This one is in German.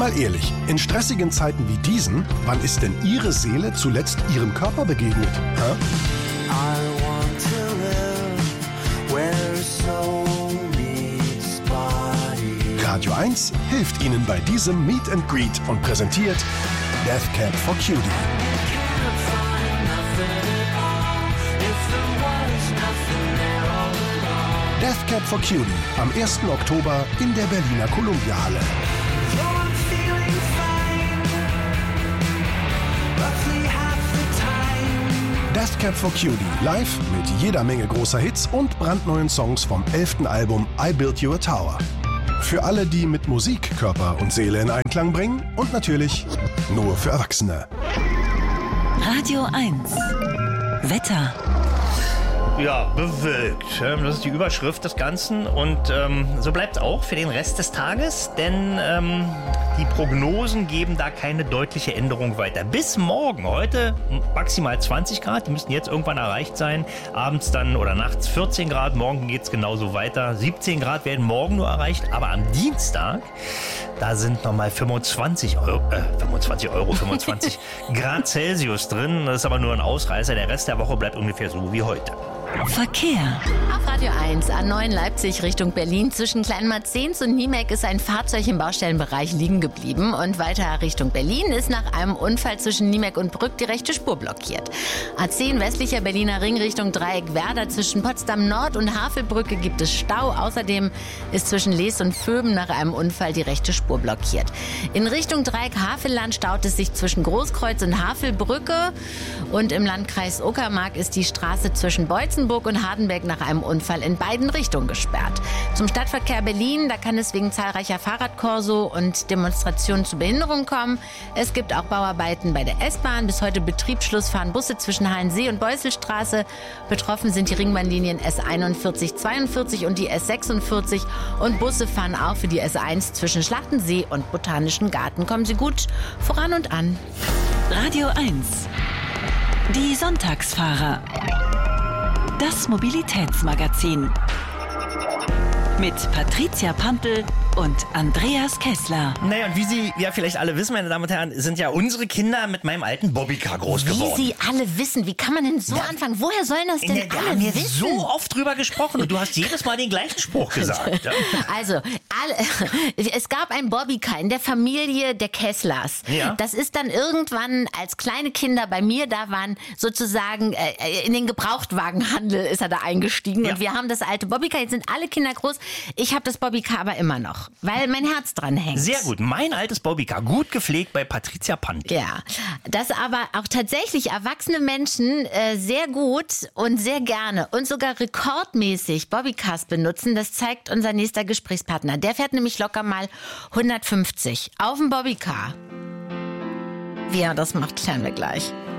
Mal ehrlich, in stressigen Zeiten wie diesen, wann ist denn Ihre Seele zuletzt Ihrem Körper begegnet? Hä? Radio 1 hilft Ihnen bei diesem Meet and Greet und präsentiert Death Cab for Cutie. Death Cab for Cutie am 1. Oktober in der Berliner Columbia-Halle. Death Cab for Cutie live mit jeder Menge großer Hits und brandneuen Songs vom 11. Album I Built You a Tower. Für alle, die mit Musik Körper und Seele in Einklang bringen und natürlich nur für Erwachsene. Radio 1 Wetter. Ja, bewölkt. Das ist die Überschrift des Ganzen und so bleibt es auch für den Rest des Tages, denn die Prognosen geben da keine deutliche Änderung weiter. Bis morgen, heute maximal 20 Grad, die müssten jetzt irgendwann erreicht sein, abends dann oder nachts 14 Grad, morgen geht es genauso weiter. 17 Grad werden morgen nur erreicht, aber am Dienstag, da sind nochmal 25 Grad Celsius drin. Das ist aber nur ein Ausreißer, der Rest der Woche bleibt ungefähr so wie heute. Verkehr. Auf Radio 1 A9 Leipzig Richtung Berlin zwischen Kleinmarzens und Niemek ist ein Fahrzeug im Baustellenbereich liegen geblieben und weiter Richtung Berlin ist nach einem Unfall zwischen Niemek und Brück die rechte Spur blockiert. A10 westlicher Berliner Ring Richtung Dreieck Werder zwischen Potsdam Nord und Havelbrücke gibt es Stau. Außerdem ist zwischen Lees und Vöben nach einem Unfall die rechte Spur blockiert. In Richtung Dreieck Havelland staut es sich zwischen Großkreuz und Havelbrücke und im Landkreis Uckermark ist die Straße zwischen Beutzenburg und Hardenberg nach einem Unfall in beiden Richtungen gesperrt. Zum Stadtverkehr Berlin, da kann es wegen zahlreicher Fahrradkorso und Demonstrationen zu Behinderungen kommen. Es gibt auch Bauarbeiten bei der S-Bahn. Bis heute Betriebsschluss fahren Busse zwischen Hallensee und Beuselstraße. Betroffen sind die Ringbahnlinien S41, 42 und die S46. Und Busse fahren auch für die S1 zwischen Schlachtensee und Botanischen Garten. Kommen Sie gut voran und an. Radio 1 Die Sonntagsfahrer. Das Mobilitätsmagazin mit Patricia Pantel und Andreas Kessler. Naja, und wie Sie ja vielleicht alle wissen, meine Damen und Herren, sind ja unsere Kinder mit meinem alten Bobbycar groß geworden. Wie Sie alle wissen, wie kann man denn so anfangen? Woher sollen das denn Wir alle haben jetzt wissen? so oft drüber gesprochen und du hast jedes Mal den gleichen Spruch gesagt. Ja? Also, es gab ein Bobbycar in der Familie der Kesslers. Ja. Das ist dann irgendwann, als kleine Kinder bei mir da waren, sozusagen in den Gebrauchtwagenhandel ist er da eingestiegen. Ja. Und wir haben das alte Bobbycar, jetzt sind alle Kinder groß. Ich habe das Bobbycar aber immer noch, weil mein Herz dran hängt. Sehr gut. Mein altes Bobbycar, gut gepflegt bei Patricia Pantel. Ja, dass aber auch tatsächlich erwachsene Menschen sehr gut und sehr gerne und sogar rekordmäßig Bobbycars benutzen, das zeigt unser nächster Gesprächspartner. Der fährt nämlich locker mal 150 auf dem Bobbycar. Wie er das macht, klären wir gleich.